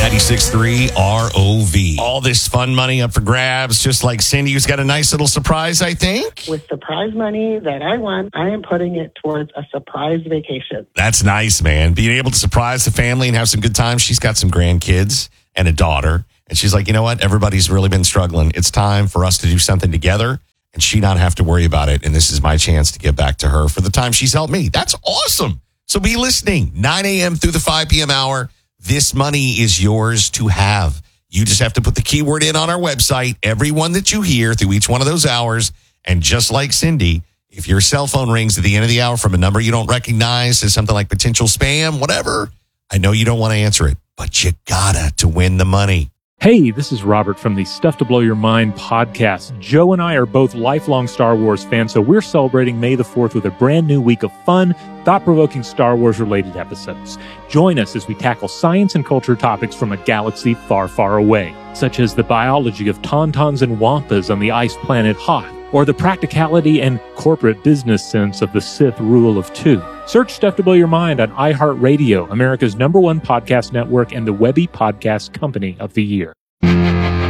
96.3 ROV. All this fun money up for grabs, just like Cindy, who's got a nice little surprise, I think. With surprise money that I won, I am putting it towards a surprise vacation. That's nice, man. Being able to surprise the family and have some good times. She's got some grandkids and a daughter. And she's like, you know what? Everybody's really been struggling. It's time for us to do something together and she not have to worry about it. And this is my chance to give back to her for the time she's helped me. That's awesome. So be listening. 9 a.m. through the 5 p.m. hour. This money is yours to have. You just have to put the keyword in on our website, everyone that you hear through each one of those hours. And just like Cindy, if your cell phone rings at the end of the hour from a number you don't recognize, says something like potential spam, whatever, I know you don't want to answer it, but you gotta to win the money. Hey, this is Robert from the Stuff to Blow Your Mind podcast. Joe and I are both lifelong Star Wars fans, so we're celebrating May the 4th with a brand new week of fun, thought-provoking Star Wars-related episodes. Join us as we tackle science and culture topics from a galaxy far, far away, such as the biology of tauntauns and wampas on the ice planet Hoth, or the practicality and corporate business sense of the Sith Rule of Two. Search Stuff to Blow Your Mind on iHeartRadio, America's #1 podcast network and the Webby Podcast Company of the Year.